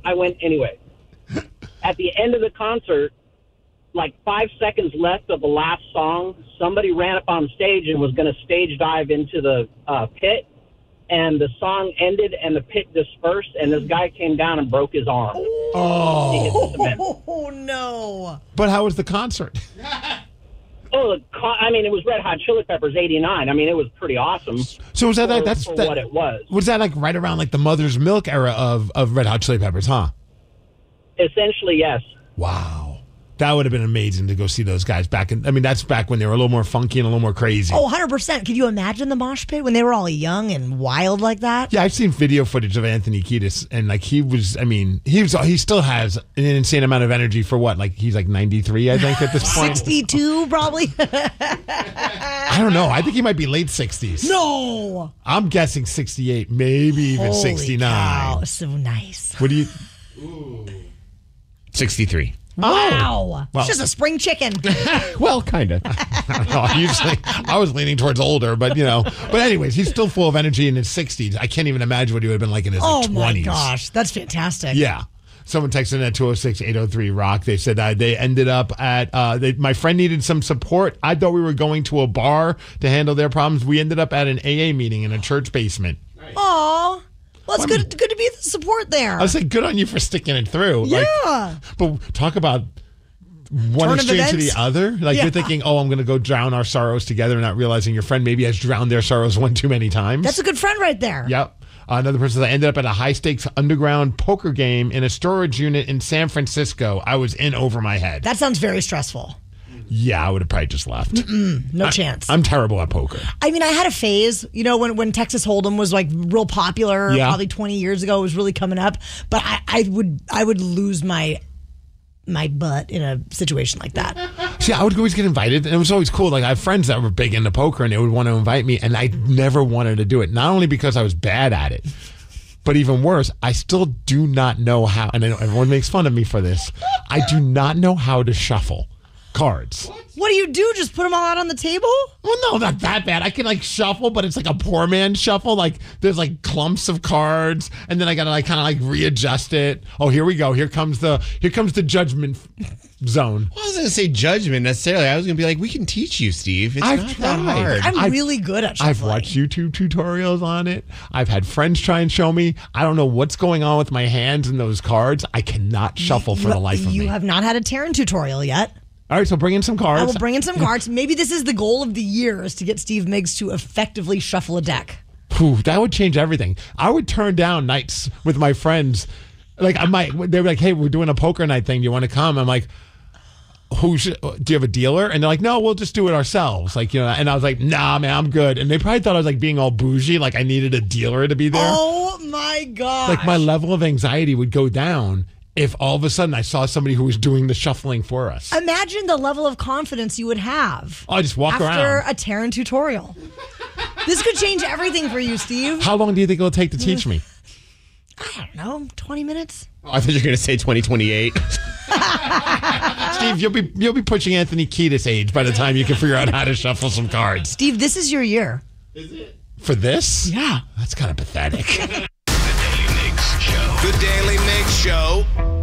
I went anyway. At the end of the concert, like 5 seconds left of the last song, somebody ran up on stage and was going to stage dive into the pit. And the song ended and the pit dispersed, and this guy came down and broke his arm. Oh, no. But how was the concert? It was Red Hot Chili Peppers '89. I mean, it was pretty awesome. So was that what it was? Was that like right around like the Mother's Milk era of Red Hot Chili Peppers, huh? Essentially, yes. Wow. That would have been amazing to go see those guys back in. I mean, that's back when they were a little more funky and a little more crazy. Oh, 100%. Could you imagine the mosh pit when they were all young and wild like that? Yeah, I've seen video footage of Anthony Kiedis, and like he still has an insane amount of energy for what? Like he's like 93, I think, at this point. 62, probably. I don't know. I think he might be late 60s. No. I'm guessing 68, maybe even Holy 69. Cow, so nice. What do you? 63. Wow. It's just a spring chicken. Well, kind of. I was leaning towards older, but But anyways, he's still full of energy in his 60s. I can't even imagine what he would have been like in his 20s. Oh, my gosh. That's fantastic. Yeah. Someone texted in at 206-803-ROCK. They said they ended up at, my friend needed some support. I thought we were going to a bar to handle their problems. We ended up at an AA meeting in a church basement. Aw. Well, it's good to be the support there. I was like, good on you for sticking it through. Yeah. But talk about one extreme to the other. Like you're thinking, I'm going to go drown our sorrows together, not realizing your friend maybe has drowned their sorrows one too many times. That's a good friend right there. Yep. Another person that ended up at a high-stakes underground poker game in a storage unit in San Francisco. I was in over my head. That sounds very stressful. Yeah, I would have probably just left. No chance. I'm terrible at poker. I mean, I had a phase, when Texas Hold'em was like real popular, probably 20 years ago, it was really coming up. But I would lose my butt in a situation like that. See, I would always get invited, and it was always cool. Like, I have friends that were big into poker, and they would want to invite me, and I never wanted to do it. Not only because I was bad at it, but even worse, I still do not know how, and I know everyone makes fun of me for this, I do not know how to shuffle cards. What do you do? Just put them all out on the table? Well, no, not that bad. I can shuffle, but it's like a poor man shuffle. Like there's clumps of cards, and then I gotta kind of readjust it. Oh, here we go. Here comes the judgment zone. Well, I was gonna say judgment necessarily. I was gonna be like, we can teach you, Steve. It's not that hard. I'm really good at shuffling. I've watched YouTube tutorials on it. I've had friends try and show me. I don't know what's going on with my hands and those cards. I cannot shuffle for the life of me. You have not had a Terran tutorial yet. All right, so bring in some cards. I will bring in some cards. Maybe this is the goal of the year, is to get Steve Miggs to effectively shuffle a deck. That would change everything. I would turn down nights with my friends. They were like, hey, we're doing a poker night thing. Do you want to come? I'm like, do you have a dealer? And they're like, no, we'll just do it ourselves. And I was like, nah, man, I'm good. And they probably thought I was being all bougie, like I needed a dealer to be there. Oh my gosh. My level of anxiety would go down if all of a sudden I saw somebody who was doing the shuffling for us. Imagine the level of confidence you would have. I just walk around. After a Terran tutorial. This could change everything for you, Steve. How long do you think it'll take to teach me? I don't know, 20 minutes? Oh, I thought you were going to say 2028. Steve, you'll be pushing Anthony Kiedis' age by the time you can figure out how to shuffle some cards. Steve, this is your year. Is it? For this? Yeah. That's kind of pathetic. The Daily Mix Show.